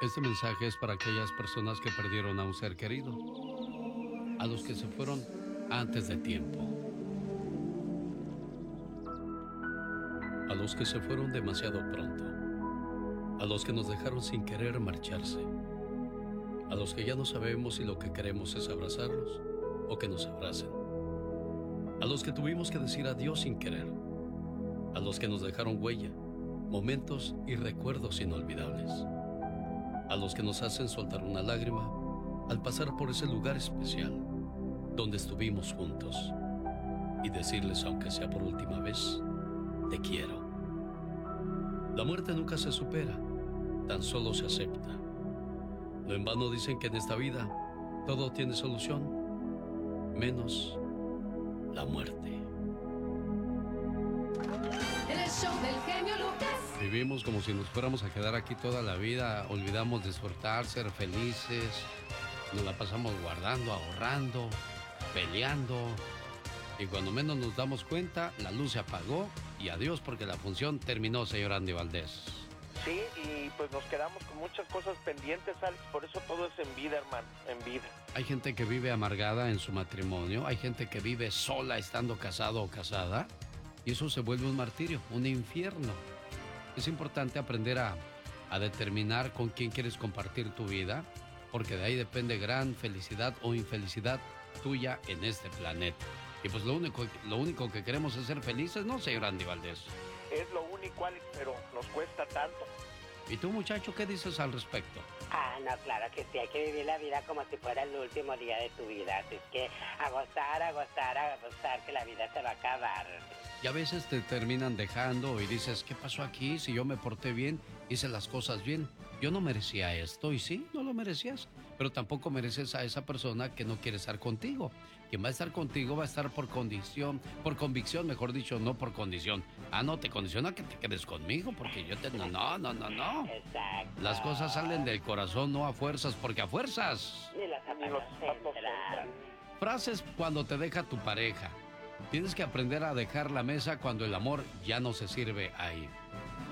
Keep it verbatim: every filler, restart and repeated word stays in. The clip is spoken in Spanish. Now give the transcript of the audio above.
Este mensaje es para aquellas personas que perdieron a un ser querido, a los que se fueron antes de tiempo, a los que se fueron demasiado pronto, a los que nos dejaron sin querer marcharse, a los que ya no sabemos si lo que queremos es abrazarlos o que nos abracen, a los que tuvimos que decir adiós sin querer, a los que nos dejaron huella, momentos y recuerdos inolvidables, a los que nos hacen soltar una lágrima al pasar por ese lugar especial donde estuvimos juntos y decirles, aunque sea por última vez, te quiero. La muerte nunca se supera, tan solo se acepta. No en vano dicen que en esta vida todo tiene solución, menos la muerte. En el show del genio Lucas. Vivimos como si nos fuéramos a quedar aquí toda la vida, olvidamos disfrutar, ser felices, nos la pasamos guardando, ahorrando, peleando, y cuando menos nos damos cuenta, la luz se apagó y adiós porque la función terminó, señor Andy Valdés. Sí, y pues nos quedamos con muchas cosas pendientes, Alex, por eso todo es en vida, hermano, en vida. Hay gente que vive amargada en su matrimonio, hay gente que vive sola estando casado o casada, y eso se vuelve un martirio, un infierno. Es importante aprender a, a determinar con quién quieres compartir tu vida, porque de ahí depende gran felicidad o infelicidad tuya en este planeta. Y pues lo único, lo único que queremos es ser felices, ¿no, señor Andy Valdés? Es lo único, Alex, pero nos cuesta tanto. ¿Y tú, muchacho, qué dices al respecto? Ah, no, claro que sí, hay que vivir la vida como si fuera el último día de tu vida. Así es que a gozar, a gozar, a gozar, que la vida se va a acabar. Y a veces te terminan dejando y dices, ¿qué pasó aquí? Si yo me porté bien, hice las cosas bien. Yo no merecía esto, y sí, no lo merecías. Pero tampoco mereces a esa persona que no quiere estar contigo. Quien va a estar contigo va a estar por condición, por convicción, mejor dicho, no por condición. Ah, no, te condiciona que te quedes conmigo, porque yo te... No, no, no, no, no. Exacto. Las cosas salen del corazón, no a fuerzas, porque a fuerzas... Ni los zapatos entran. Frases cuando te deja tu pareja. Tienes que aprender a dejar la mesa cuando el amor ya no se sirve ahí.